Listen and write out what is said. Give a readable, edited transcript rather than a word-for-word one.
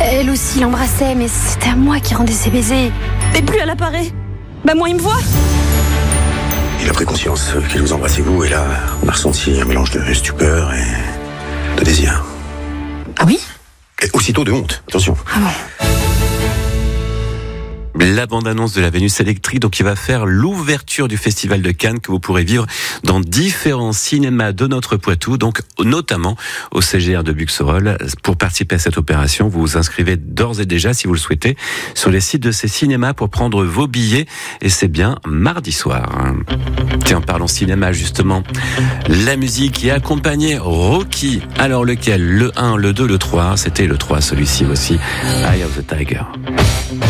Elle aussi l'embrassait, mais c'était à moi qui rendais ses baisers. Et plus elle apparaît, moi il me voit. Il a pris conscience qu'il vous embrassait vous, et là, on a ressenti un mélange de stupeur et de désir. Ah oui? Et aussitôt de honte, attention. Ah bon? La bande-annonce de la Vénus électrique, donc, qui va faire l'ouverture du Festival de Cannes, que vous pourrez vivre dans différents cinémas de notre Poitou, donc notamment au CGR de Buxerolles. Pour participer à cette opération, vous vous inscrivez d'ores et déjà, si vous le souhaitez, sur les sites de ces cinémas pour prendre vos billets, et c'est bien mardi soir. Tiens, parlons cinéma justement. La musique qui accompagnait Rocky. Alors lequel? Le 1, le 2, le 3? C'était le 3, celui-ci aussi. Eye of the Tiger.